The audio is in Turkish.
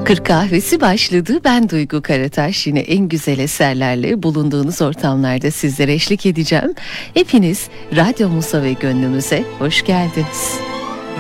Kır kahvesi başladı. Ben Duygu Karataş, yine en güzel eserlerle bulunduğunuz ortamlarda sizlere eşlik edeceğim. Hepiniz radyomuza ve gönlümüze hoş geldiniz.